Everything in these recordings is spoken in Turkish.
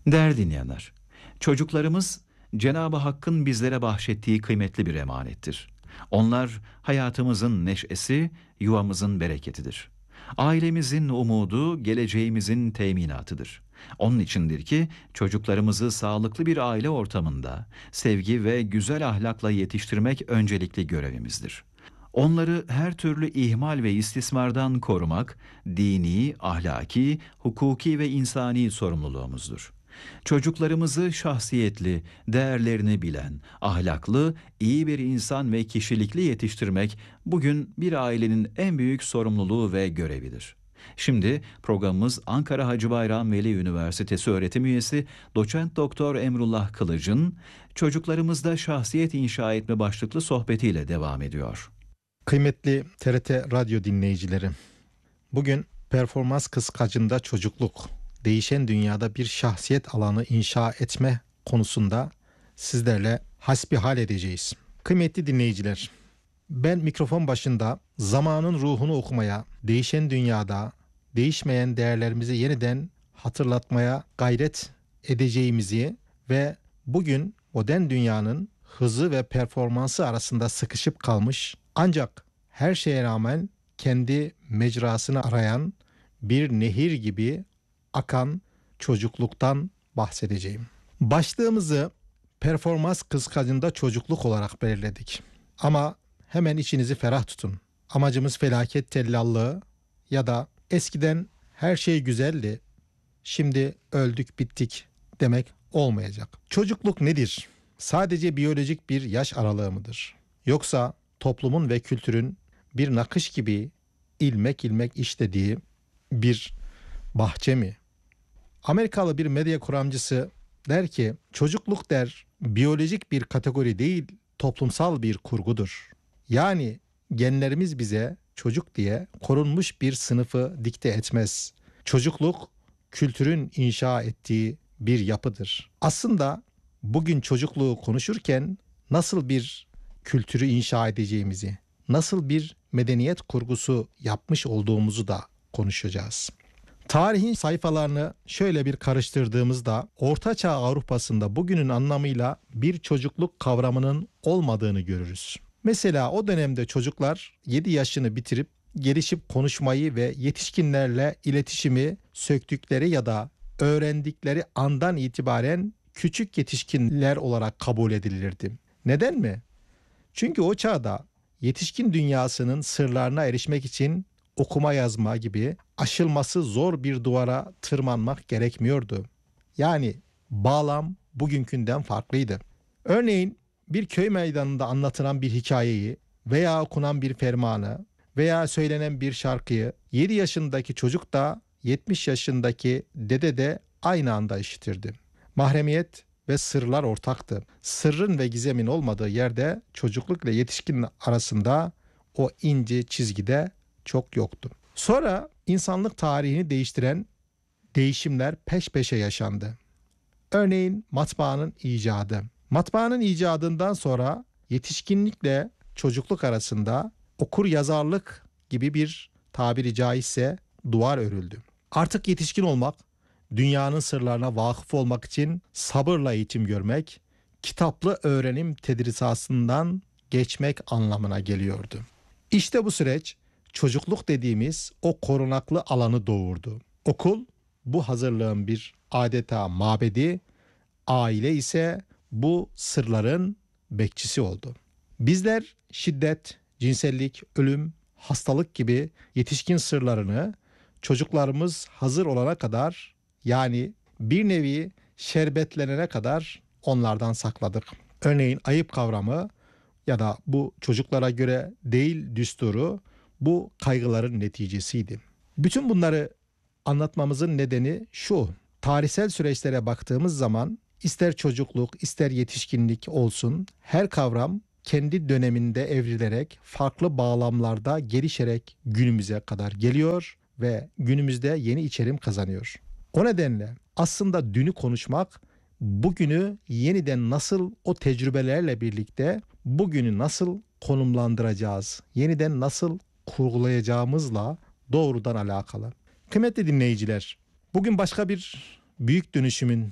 Değerli dinleyenler, çocuklarımız Cenab-ı Hakk'ın bizlere bahşettiği kıymetli bir emanettir. Onlar hayatımızın neşesi, yuvamızın bereketidir. Ailemizin umudu, geleceğimizin teminatıdır. Onun içindir ki çocuklarımızı sağlıklı bir aile ortamında, sevgi ve güzel ahlakla yetiştirmek öncelikli görevimizdir. Onları her türlü ihmal ve istismardan korumak, dini, ahlaki, hukuki ve insani sorumluluğumuzdur. Çocuklarımızı şahsiyetli, değerlerini bilen, ahlaklı, iyi bir insan ve kişilikli yetiştirmek bugün bir ailenin en büyük sorumluluğu ve görevidir. Şimdi programımız Ankara Hacı Bayram Veli Üniversitesi öğretim üyesi Doçent Doktor Emrullah Kılıç'ın Çocuklarımızda Şahsiyet İnşa Etme başlıklı sohbetiyle devam ediyor. Kıymetli TRT Radyo dinleyicileri, bugün performans kıskacında çocukluk, değişen dünyada bir şahsiyet alanı inşa etme konusunda sizlerle hasbihal edeceğiz. Kıymetli dinleyiciler, ben mikrofon başında zamanın ruhunu okumaya, değişen dünyada değişmeyen değerlerimizi yeniden hatırlatmaya gayret edeceğimizi ve bugün modern dünyanın hızı ve performansı arasında sıkışıp kalmış ancak her şeye rağmen kendi mecrasını arayan bir nehir gibi akan çocukluktan bahsedeceğim. Başlığımızı performans kıskacında çocukluk olarak belirledik. Ama hemen içinizi ferah tutun. Amacımız felaket tellallığı ya da eskiden her şey güzeldi, şimdi öldük bittik demek olmayacak. Çocukluk nedir? Sadece biyolojik bir yaş aralığı mıdır? Yoksa toplumun ve kültürün bir nakış gibi ilmek ilmek işlediği bir bahçe mi? Amerikalı bir medya kuramcısı der ki, çocukluk der biyolojik bir kategori değil, toplumsal bir kurgudur. Yani genlerimiz bize çocuk diye korunmuş bir sınıfı dikte etmez. Çocukluk kültürün inşa ettiği bir yapıdır. Aslında bugün çocukluğu konuşurken nasıl bir kültürü inşa edeceğimizi, nasıl bir medeniyet kurgusu yapmış olduğumuzu da konuşacağız. Tarihin sayfalarını şöyle bir karıştırdığımızda Orta Çağ Avrupa'sında bugünün anlamıyla bir çocukluk kavramının olmadığını görürüz. Mesela o dönemde çocuklar 7 yaşını bitirip gelişip konuşmayı ve yetişkinlerle iletişimi söktükleri ya da öğrendikleri andan itibaren küçük yetişkinler olarak kabul edilirdi. Neden mi? Çünkü o çağda yetişkin dünyasının sırlarına erişmek için okuma yazma gibi aşılması zor bir duvara tırmanmak gerekmiyordu. Yani bağlam bugünkünden farklıydı. Örneğin bir köy meydanında anlatılan bir hikayeyi veya okunan bir fermanı veya söylenen bir şarkıyı 7 yaşındaki çocuk da 70 yaşındaki dede de aynı anda işitirdi. Mahremiyet ve sırlar ortaktı. Sırrın ve gizemin olmadığı yerde çocukluk ile yetişkin arasında o ince çizgide çok yoktu. Sonra insanlık tarihini değiştiren değişimler peş peşe yaşandı. Örneğin matbaanın icadı. Matbaanın icadından sonra yetişkinlikle çocukluk arasında okur yazarlık gibi bir tabiri caizse duvar örüldü. Artık yetişkin olmak, dünyanın sırlarına vakıf olmak için sabırla eğitim görmek, kitaplı öğrenim tedrisatından geçmek anlamına geliyordu. İşte bu süreç çocukluk dediğimiz o korunaklı alanı doğurdu. Okul bu hazırlığın bir adeta mabedi, aile ise bu sırların bekçisi oldu. Bizler şiddet, cinsellik, ölüm, hastalık gibi yetişkin sırlarını çocuklarımız hazır olana kadar, yani bir nevi şerbetlenene kadar onlardan sakladık. Örneğin ayıp kavramı ya da bu çocuklara göre değil düsturu bu kaygıların neticesiydi. Bütün bunları anlatmamızın nedeni şu: tarihsel süreçlere baktığımız zaman ister çocukluk ister yetişkinlik olsun, her kavram kendi döneminde evrilerek farklı bağlamlarda gelişerek günümüze kadar geliyor ve günümüzde yeni içerim kazanıyor. O nedenle aslında dünü konuşmak, bugünü yeniden nasıl o tecrübelerle birlikte bugünü nasıl konumlandıracağız, yeniden nasıl kurgulayacağımızla doğrudan alakalı. Kıymetli dinleyiciler, bugün başka bir büyük dönüşümün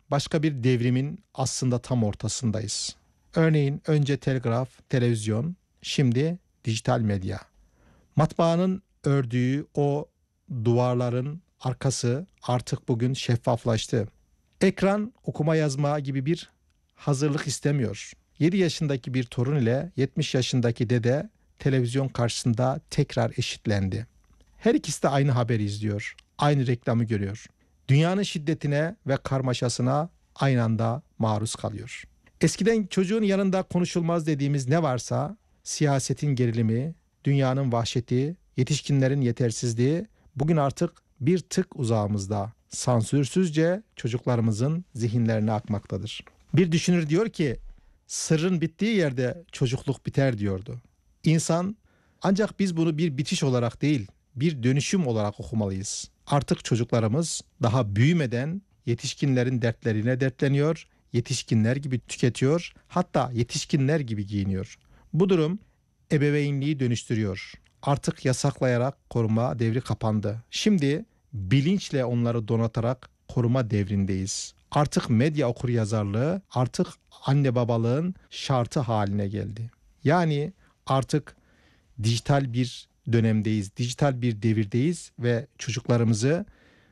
başka bir devrimin aslında tam ortasındayız. Örneğin önce telgraf, televizyon, şimdi dijital medya. Matbaanın ördüğü o duvarların arkası artık bugün şeffaflaştı. Ekran okuma yazma gibi bir hazırlık istemiyor. 7 yaşındaki bir torun ile 70 yaşındaki dede televizyon karşısında tekrar eşitlendi. Her ikisi de aynı haberi izliyor, aynı reklamı görüyor. Dünyanın şiddetine ve karmaşasına aynı anda maruz kalıyor. Eskiden çocuğun yanında konuşulmaz dediğimiz ne varsa, siyasetin gerilimi, dünyanın vahşeti, yetişkinlerin yetersizliği bugün artık bir tık uzağımızda, sansürsüzce çocuklarımızın zihinlerine akmaktadır. Bir düşünür diyor ki, sırrın bittiği yerde çocukluk biter diyordu. İnsan, ancak biz bunu bir bitiş olarak değil, bir dönüşüm olarak okumalıyız. Artık çocuklarımız daha büyümeden yetişkinlerin dertlerine dertleniyor, yetişkinler gibi tüketiyor, hatta yetişkinler gibi giyiniyor. Bu durum ebeveynliği dönüştürüyor. Artık yasaklayarak koruma devri kapandı. Şimdi bilinçle onları donatarak koruma devrindeyiz. Artık medya okuryazarlığı artık anne babalığın şartı haline geldi. Yani artık dijital bir dönemdeyiz, dijital bir devirdeyiz ve çocuklarımızı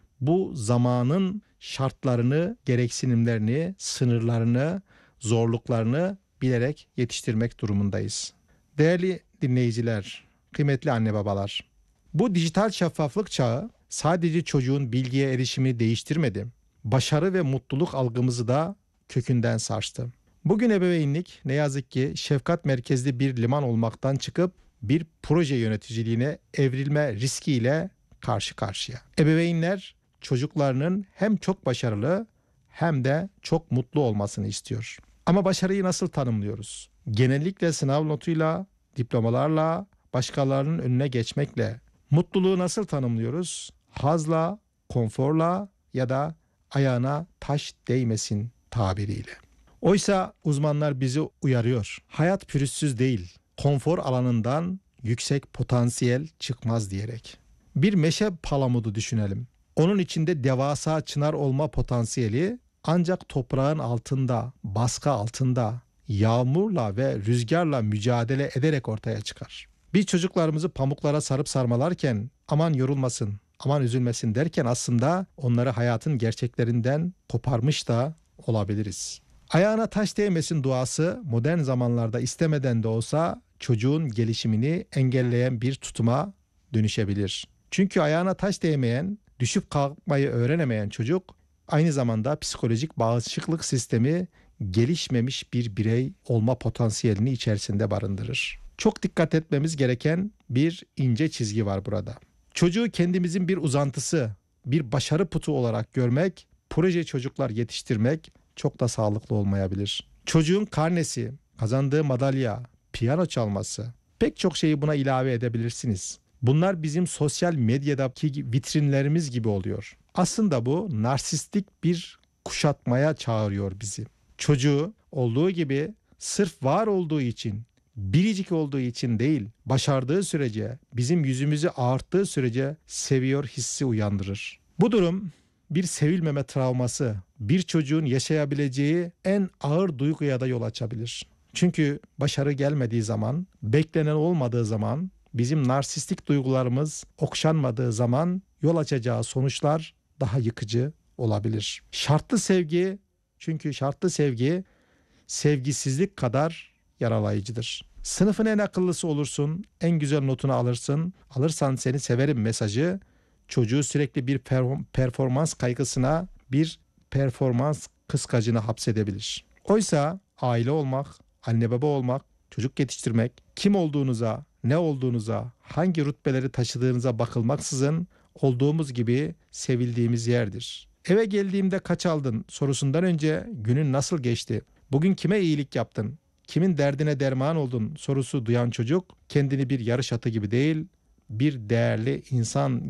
bu zamanın şartlarını, gereksinimlerini, sınırlarını, zorluklarını bilerek yetiştirmek durumundayız. Değerli dinleyiciler, kıymetli anne babalar, bu dijital şeffaflık çağı sadece çocuğun bilgiye erişimini değiştirmedi, başarı ve mutluluk algımızı da kökünden sarstı. Bugün ebeveynlik ne yazık ki şefkat merkezli bir liman olmaktan çıkıp bir proje yöneticiliğine evrilme riskiyle karşı karşıya. Ebeveynler çocuklarının hem çok başarılı hem de çok mutlu olmasını istiyor. Ama başarıyı nasıl tanımlıyoruz? Genellikle sınav notuyla, diplomalarla, başkalarının önüne geçmekle. Mutluluğu nasıl tanımlıyoruz? Hazla, konforla ya da ayağına taş değmesin tabiriyle. Oysa uzmanlar bizi uyarıyor. Hayat pürüzsüz değil, konfor alanından yüksek potansiyel çıkmaz diyerek. Bir meşe palamudu düşünelim. Onun içinde devasa çınar olma potansiyeli ancak toprağın altında, baskı altında, yağmurla ve rüzgarla mücadele ederek ortaya çıkar. Biz çocuklarımızı pamuklara sarıp sarmalarken aman yorulmasın, aman üzülmesin derken aslında onları hayatın gerçeklerinden koparmış da olabiliriz. Ayağına taş değmesin duası modern zamanlarda istemeden de olsa çocuğun gelişimini engelleyen bir tutuma dönüşebilir. Çünkü ayağına taş değmeyen, düşüp kalkmayı öğrenemeyen çocuk aynı zamanda psikolojik bağışıklık sistemi gelişmemiş bir birey olma potansiyelini içerisinde barındırır. Çok dikkat etmemiz gereken bir ince çizgi var burada. Çocuğu kendimizin bir uzantısı, bir başarı putu olarak görmek, proje çocuklar yetiştirmek çok da sağlıklı olmayabilir. Çocuğun karnesi, kazandığı madalya, piyano çalması, pek çok şeyi buna ilave edebilirsiniz. Bunlar bizim sosyal medyadaki vitrinlerimiz gibi oluyor. Aslında bu narsistik bir kuşatmaya çağırıyor bizi. Çocuğu olduğu gibi sırf var olduğu için, biricik olduğu için değil, başardığı sürece, bizim yüzümüzü ağarttığı sürece seviyor hissi uyandırır. Bu durum bir sevilmeme travması, bir çocuğun yaşayabileceği en ağır duyguya da yol açabilir. Çünkü başarı gelmediği zaman, beklenen olmadığı zaman, bizim narsistik duygularımız okşanmadığı zaman yol açacağı sonuçlar daha yıkıcı olabilir. Şartlı sevgi, çünkü şartlı sevgi sevgisizlik kadar yaralayıcıdır. Sınıfın en akıllısı olursun, en güzel notunu alırsın, alırsan seni severim mesajı çocuğu sürekli bir performans kaygısına, bir performans kıskacına hapsedebilir. Oysa aile olmak, anne baba olmak, çocuk yetiştirmek, kim olduğunuza, ne olduğunuza, hangi rütbeleri taşıdığınıza bakılmaksızın olduğumuz gibi sevildiğimiz yerdir. Eve geldiğimde kaç aldın sorusundan önce günün nasıl geçti, bugün kime iyilik yaptın, kimin derdine derman oldun sorusu duyan çocuk kendini bir yarış atı gibi değil, bir değerli insan